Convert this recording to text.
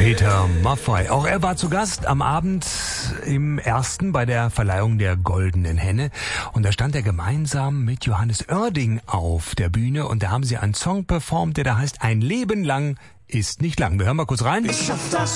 Peter Maffay. Auch er war zu Gast am Abend im Ersten bei der Verleihung der Goldenen Henne. Und da stand er gemeinsam mit Johannes Oerding auf der Bühne. Und da haben sie einen Song performt, der da heißt Ein Leben lang ist nicht lang. Wir hören mal kurz rein. Ich schaff das.